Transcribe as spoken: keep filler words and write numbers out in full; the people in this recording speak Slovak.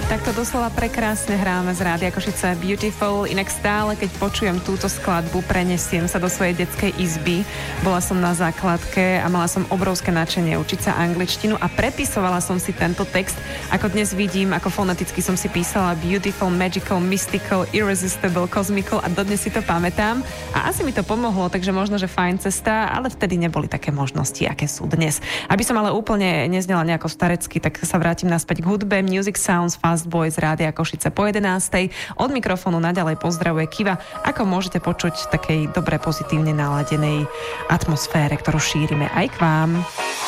Takto doslova prekrásne hráme z Rádia Košice Beautiful, inak stále, keď počujem túto skladbu, prenesiem sa do svojej detskej izby. Bola som na základke a mala som obrovské nadšenie učiť sa angličtinu a prepisovala som si tento text. Ako dnes vidím, ako foneticky som si písala beautiful, magical, mystical, irresistible, cosmical a dodnes si to pamätám. A asi mi to pomohlo, takže možno, že fajn cesta, ale vtedy neboli také možnosti, aké sú dnes. Aby som ale úplne neznela nejako starecky, tak sa vrátim naspäť k hudbe. Music Sounds Fast Boys z Rádia Košice po jedenástej. Od mikrofónu naďalej pozdravuje Kiva. Ako môžete počuť v takej dobre pozitívne naladenej atmosfére, ktorú šírime aj k vám.